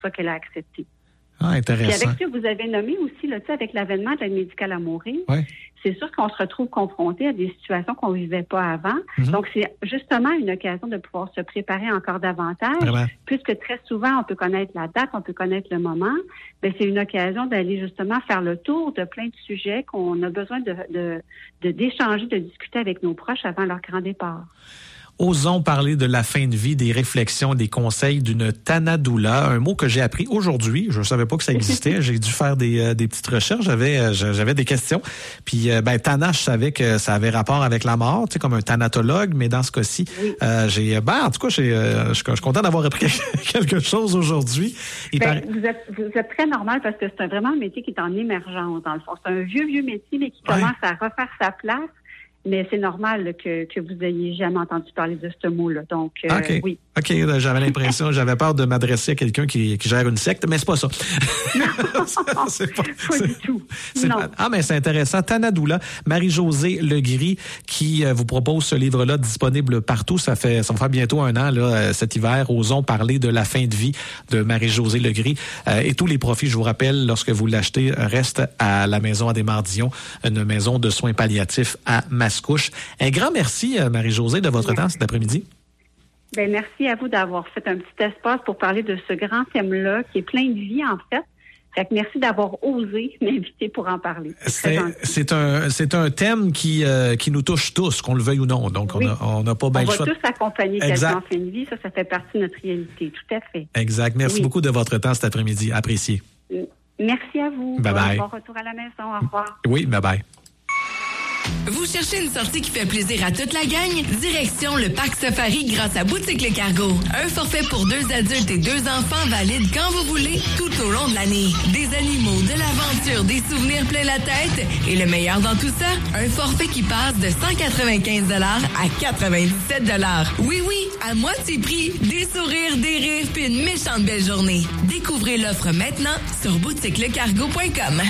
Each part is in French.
ça qu'elle a accepté. Ah, intéressant. Puis avec ce que vous avez nommé aussi, là, avec l'avènement de l'aide médicale à mourir, c'est sûr qu'on se retrouve confronté à des situations qu'on ne vivait pas avant. Donc, c'est justement une occasion de pouvoir se préparer encore davantage, puisque très souvent, on peut connaître la date, on peut connaître le moment. Mais c'est une occasion d'aller justement faire le tour de plein de sujets qu'on a besoin d'échanger, de discuter avec nos proches avant leur grand départ. Osons parler de la fin de vie, des réflexions, des conseils d'une Tanadoula, un mot que j'ai appris aujourd'hui. Je ne savais pas que ça existait. J'ai dû faire des petites recherches. J'avais des questions. Puis, Tana, je savais que ça avait rapport avec la mort, tu sais, comme un thanatologue, mais dans ce cas-ci, en tout cas, je suis content d'avoir appris quelque chose aujourd'hui. Vous êtes très normal parce que c'est vraiment un métier qui est en émergence, dans le fond. C'est un vieux métier, mais qui commence à refaire sa place. Mais c'est normal que vous ayez jamais entendu parler de ce mot-là. Donc, oui. OK, j'avais l'impression, j'avais peur de m'adresser à quelqu'un qui gère une secte, mais c'est pas ça. Non, pas du tout. Non. Mais c'est intéressant. Tanadoula, Marie-Josée Legris, qui vous propose ce livre-là disponible partout. Ça va faire bientôt 1 an, là, cet hiver. Osons parler de la fin de vie de Marie-Josée Legris. Et tous les profits, je vous rappelle, lorsque vous l'achetez, restent à la maison Adhémar-Dion, une maison de soins palliatifs à Mascouche. Un grand merci, Marie-Josée, de votre temps cet après-midi. Merci à vous d'avoir fait un petit espace pour parler de ce grand thème-là, qui est plein de vie, en fait. Fait que merci d'avoir osé m'inviter pour en parler. C'est un thème qui nous touche tous, qu'on le veuille ou non. Donc, on n'a pas bien le choix. On va tous accompagner quelqu'un en fin de vie. Ça fait partie de notre réalité. Tout à fait. Exact. Merci beaucoup de votre temps cet après-midi. Apprécié. Merci à vous. Bye-bye. Bon retour à la maison. Au revoir. Oui, bye-bye. Vous cherchez une sortie qui fait plaisir à toute la gang? Direction le Parc Safari grâce à Boutique Le Cargo. Un forfait pour 2 adultes et 2 enfants valide quand vous voulez, tout au long de l'année. Des animaux, de l'aventure, des souvenirs plein la tête. Et le meilleur dans tout ça, un forfait qui passe de 195 à 97 Oui, à moitié prix, des sourires, des rires, puis une méchante belle journée. Découvrez l'offre maintenant sur boutiquelecargo.com.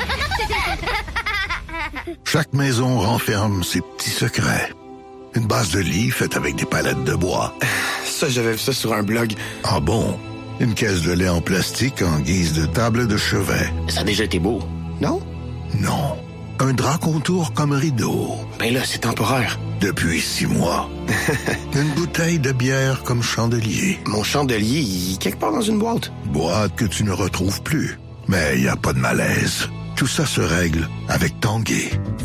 Chaque maison renferme ses petits secrets. Une base de lit faite avec des palettes de bois. Ça, j'avais vu ça sur un blog. Ah bon? Une caisse de lait en plastique en guise de table de chevet. Ça a déjà été beau, non? Non. Un drap contour comme rideau. Ben là, c'est temporaire. Depuis 6 mois. Une bouteille de bière comme chandelier. Mon chandelier, il est quelque part dans une boîte. Boîte que tu ne retrouves plus. Mais il n'y a pas de malaise. Tout ça se règle avec Tanguay.